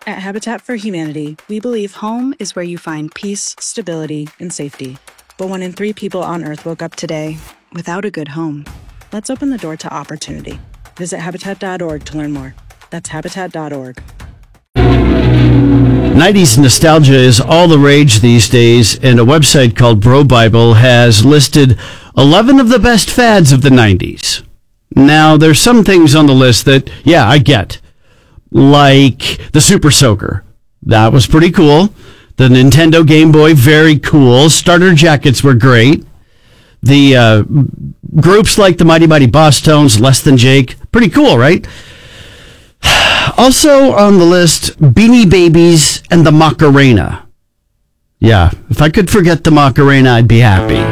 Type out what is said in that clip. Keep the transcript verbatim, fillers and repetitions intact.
At Habitat for Humanity, we believe home is where you find peace, stability, and safety. But one in three people on Earth woke up today without a good home. Let's open the door to opportunity. Visit habitat dot org to learn more. That's habitat dot org. nineties nostalgia is all the rage these days, and a website called Bro Bible has listed eleven of the best fads of the nineties. Now, there's some things on the list that, yeah, I get. Like the Super Soaker. That was pretty cool. The Nintendo Game Boy, very cool. Starter jackets were great. The uh, groups like the Mighty Mighty Boss Tones, Less Than Jake, pretty cool, right? Also on the list, Beanie Babies and the Macarena. Yeah, if I could forget the Macarena, I'd be happy.